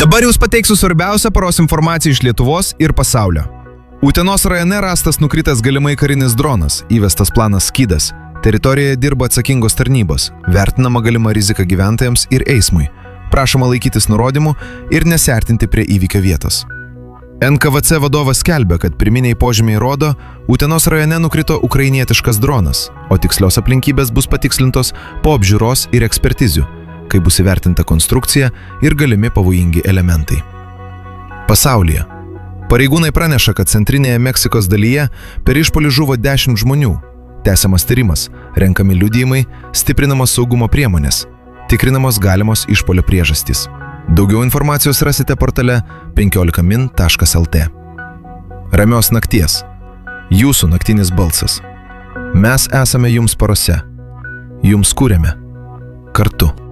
Dabar jūs pateiksiu svarbiausią paros informaciją iš Lietuvos ir pasaulio. Utenos rajone rastas nukritęs galimai karinis dronas, įvestas planas skydas. Teritorijoje dirba atsakingos tarnybos, vertinama galima rizika gyventojams ir eismui. Prašoma laikytis nurodymų ir nesiartinti prie įvykio vietos. NKVC vadovas skelbia, kad pirminiai požymiai rodo, Utenos rajone nukrito ukrainietiškas dronas, o tikslios aplinkybės bus patikslintos po apžiūros ir ekspertizių, kai bus įvertinta konstrukcija ir galimi pavojingi elementai. Pasaulyje. Pareigūnai praneša, kad centrinėje Meksikos dalyje per išpuolį žuvo 10 žmonių. Tęsiamas tyrimas, renkami liudijimai, stiprinamos saugumo priemonės, tikrinamos galimos išpuolio priežastys. Daugiau informacijos rasite portale 15min.lt. Ramios nakties. Jūsų naktinis balsas. Mes esame jums porose. Jums kūrėme. Kartu.